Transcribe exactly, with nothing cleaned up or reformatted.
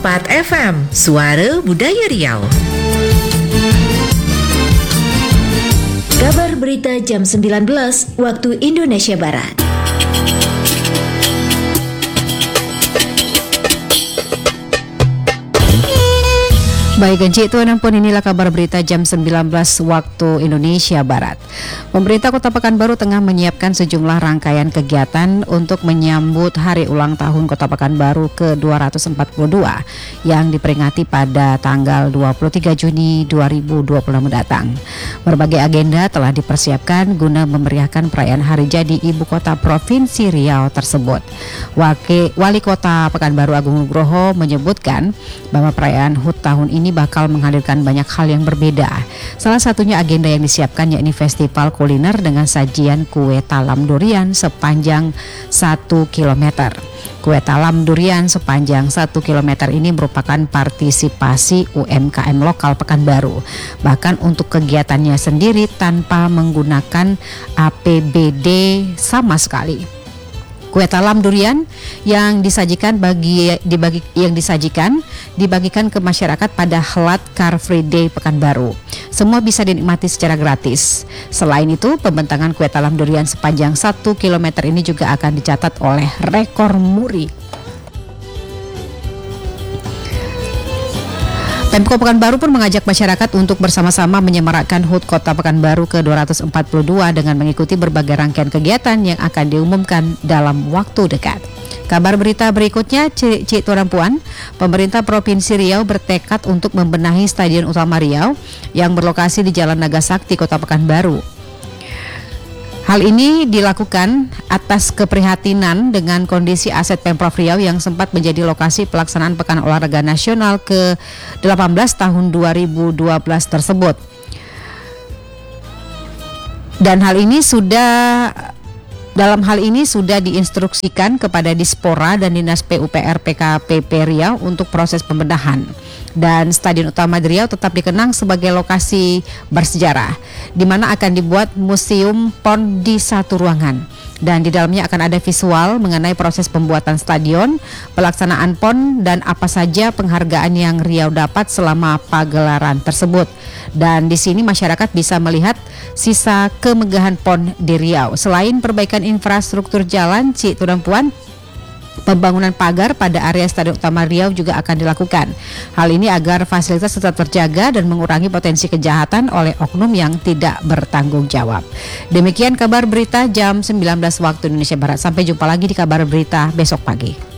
empat F M, Suara Budaya Riau. Kabar berita jam sembilan belas waktu Indonesia Barat. Baik, Encik Tuan dan Puan, inilah kabar berita jam sembilan belas waktu Indonesia Barat. Pemerintah Kota Pekanbaru tengah menyiapkan sejumlah rangkaian kegiatan untuk menyambut hari ulang tahun Kota Pekanbaru ke dua ratus empat puluh dua yang diperingati pada tanggal dua puluh tiga Juni dua ribu dua puluh enam mendatang. Berbagai agenda telah dipersiapkan guna memeriahkan perayaan hari jadi Ibu Kota Provinsi Riau tersebut. Wakil Wali Kota Pekanbaru Agung Nugroho menyebutkan bahwa perayaan H U T tahun ini bakal menghadirkan banyak hal yang berbeda. Salah satunya agenda yang disiapkan yakni festival kuliner dengan sajian kue talam durian sepanjang satu kilometer. Kue talam durian sepanjang satu kilometer ini merupakan partisipasi U M K M lokal Pekanbaru. Bahkan untuk kegiatannya sendiri tanpa menggunakan A P B D sama sekali. Kue talam durian yang disajikan bagi dibagi yang disajikan dibagikan ke masyarakat pada Helat Car Free Day Pekanbaru. Semua bisa dinikmati secara gratis. Selain itu, pembentangan kue talam durian sepanjang satu kilometer ini juga akan dicatat oleh rekor muri. Pemko Pekanbaru pun mengajak masyarakat untuk bersama-sama menyemarakkan H U T Kota Pekanbaru ke dua ratus empat puluh dua dengan mengikuti berbagai rangkaian kegiatan yang akan diumumkan dalam waktu dekat. Kabar berita berikutnya, Cik Tuan dan Puan, pemerintah Provinsi Riau bertekad untuk membenahi Stadion Utama Riau yang berlokasi di Jalan Nagasakti, Kota Pekanbaru. Hal ini dilakukan atas keprihatinan dengan kondisi aset Pemprov Riau yang sempat menjadi lokasi pelaksanaan Pekan Olahraga Nasional ke delapan belas tahun dua ribu dua belas tersebut. Dan hal ini sudah Dalam hal ini sudah diinstruksikan kepada Dispora dan Dinas P U P R P K P P Riau untuk proses pembedahan. Dan Stadion Utama di Riau tetap dikenang sebagai lokasi bersejarah, di mana akan dibuat museum P O N di satu ruangan. Dan di dalamnya akan ada visual mengenai proses pembuatan stadion, pelaksanaan P O N, dan apa saja penghargaan yang Riau dapat selama pagelaran tersebut. Dan di sini masyarakat bisa melihat sisa kemegahan P O N di Riau. Selain perbaikan infrastruktur jalan, Cik Tuan dan Puan, pembangunan pagar pada area Stadion Utama Riau juga akan dilakukan. Hal ini agar fasilitas tetap terjaga dan mengurangi potensi kejahatan oleh oknum yang tidak bertanggung jawab. Demikian kabar berita jam sembilan belas waktu Indonesia Barat. Sampai jumpa lagi di kabar berita besok pagi.